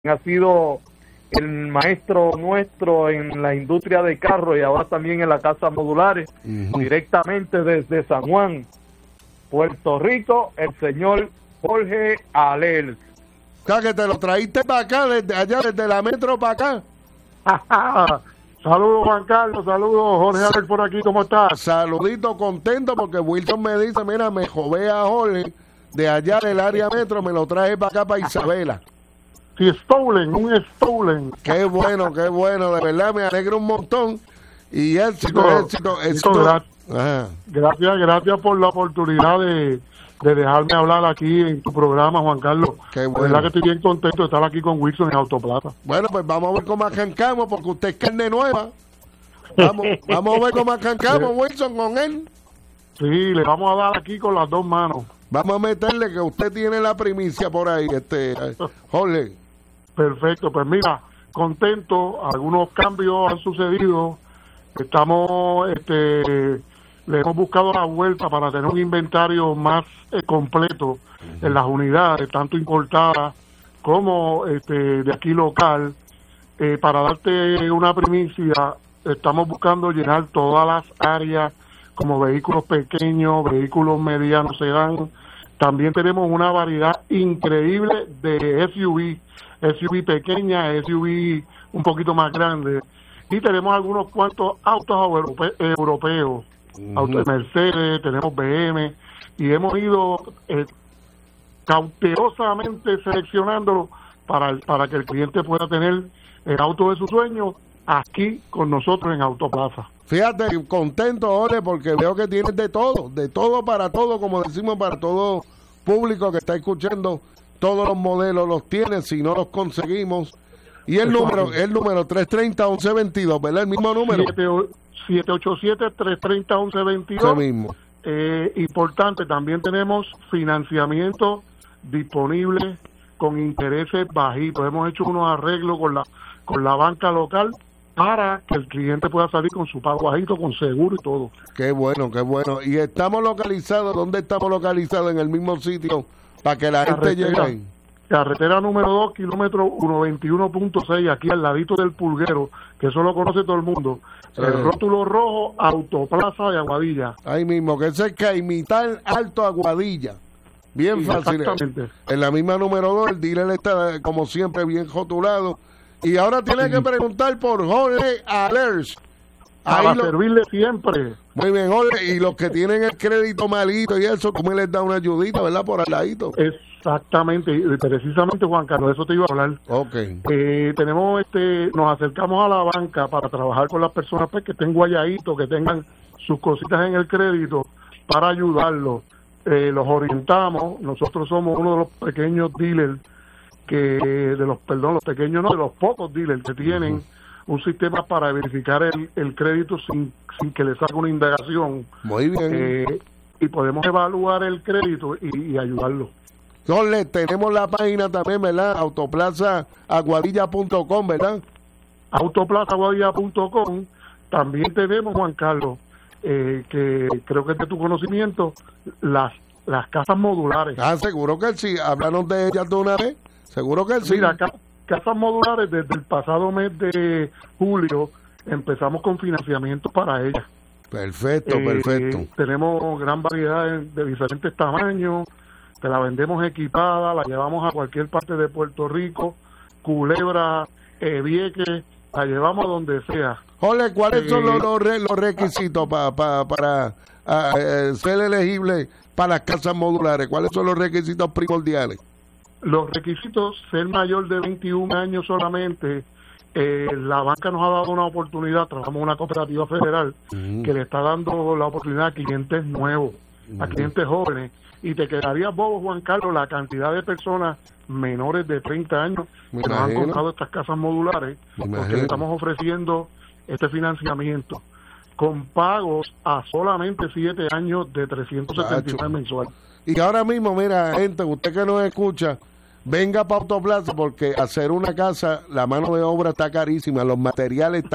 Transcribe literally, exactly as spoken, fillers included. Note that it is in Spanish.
ha sido el maestro nuestro en la industria de carros y ahora también en las casas modulares, uh-huh. directamente desde San Juan, Puerto Rico, el señor Jorge Alers. O sea, que te lo traíste para acá, desde allá, desde la metro para acá. Saludos, Juan Carlos, saludos, Jorge Alers por aquí, ¿cómo estás? Saludito, contento, porque Wilson me dice, mira, me jové a Jorge de allá del área metro, me lo traje para acá, para Isabela. Sí, stolen, un stolen. Qué bueno, qué bueno, de verdad me alegra un montón. Y éxito, no, éxito, éxito. Gra- Ajá. Gracias, gracias por la oportunidad de, de dejarme hablar aquí en tu programa, Juan Carlos. Qué bueno. De verdad que estoy bien contento de estar aquí con Wilson en Autoplata. Bueno, pues vamos a ver cómo arrancamos, porque usted es carne nueva. Vamos, vamos a ver cómo arrancamos, Wilson, con él. Sí, le vamos a dar aquí con las dos manos. Vamos a meterle que usted tiene la primicia por ahí, este Jorge. Perfecto, pues mira, contento, algunos cambios han sucedido, estamos, este, le hemos buscado la vuelta para tener un inventario más eh, completo uh-huh. en las unidades, tanto importadas como este, de aquí local. Eh, para darte una primicia, estamos buscando llenar todas las áreas como vehículos pequeños, vehículos medianos, sedán. También tenemos una variedad increíble de S U V, S U V pequeña, S U V un poquito más grande. Y tenemos algunos cuantos autos europe- europeos, uh-huh. autos de Mercedes, tenemos B M, y hemos ido eh, cautelosamente seleccionándolo para, para que el cliente pueda tener el auto de su sueño aquí con nosotros en Autoplaza. Fíjate, contento, Jorge, porque veo que tienes de todo, de todo para todo, como decimos, para todo público que está escuchando, todos los modelos los tienes, si no los conseguimos. Y el Exacto. número, el número tres tres cero, once veintidós, ¿verdad? El mismo número. siete ocho siete, tres tres cero, once veintidós. Ese mismo. Eh, importante, también tenemos financiamiento disponible con intereses bajitos. Hemos hecho unos arreglos con la, con la banca local para que el cliente pueda salir con su pago bajito, con seguro y todo. Qué bueno, qué bueno. Y estamos localizados, ¿dónde estamos localizados? En el mismo sitio, para que la gente llegue ahí. Carretera número dos, kilómetro ciento veintiuno punto seis, aquí al ladito del Pulguero, que eso lo conoce todo el mundo. Sí. El rótulo rojo, Autoplaza de Aguadilla. Ahí mismo, que es el Caimital Alto Aguadilla. Bien sí, fácil. Exactamente. En la misma número dos, el dealer está, como siempre, bien rotulado. Y ahora tiene sí. que preguntar por Jorge Alers. Para lo... servirle siempre. Muy bien, Jorge. Y los que tienen el crédito malito y eso, ¿cómo les da una ayudita, verdad? Por al ladito. Exactamente. Y precisamente, Juan Carlos, eso te iba a hablar. Ok. Eh, tenemos, este, nos acercamos a la banca para trabajar con las personas pues, que estén guayaditos, que tengan sus cositas en el crédito, para ayudarlos. Eh, los orientamos. Nosotros somos uno de los pequeños dealers que de los perdón los pequeños no de los pocos dealers que tienen uh-huh. un sistema para verificar el, el crédito sin sin que les haga una indagación. Muy bien. Eh, y podemos evaluar el crédito y, y ayudarlo. Jorge, tenemos la página también, ¿verdad? autoplaza aguadilla punto com, ¿verdad? autoplaza aguadilla punto com. También tenemos, Juan Carlos, eh, que creo que es de tu conocimiento, las las casas modulares. Ah, seguro que sí. Háblanos de ellas de una vez. Seguro que sí. Mira, ca- casas modulares, desde el pasado mes de julio empezamos con financiamiento para ellas. Perfecto, eh, perfecto. Tenemos gran variedad de, de diferentes tamaños, te la vendemos equipada, la llevamos a cualquier parte de Puerto Rico, Culebra, eh, Vieques, la llevamos a donde sea. Jorge, ¿cuáles eh, son los, los, re, los requisitos pa, pa, para a, eh, ser elegible para las casas modulares? ¿Cuáles son los requisitos primordiales? Los requisitos, ser mayor de veintiún años solamente. Eh, la banca nos ha dado una oportunidad, trabajamos en una cooperativa federal uh-huh. que le está dando la oportunidad a clientes nuevos, uh-huh. a clientes jóvenes, y te quedaría bobo, Juan Carlos, la cantidad de personas menores de treinta años Me que imagino. nos han comprado estas casas modulares, Me porque imagino. le estamos ofreciendo este financiamiento con pagos a solamente siete años de trescientos setenta y nueve mensual. Y ahora mismo, mira, gente, usted que nos escucha, venga para Autoplaza, porque hacer una casa, la mano de obra está carísima, los materiales están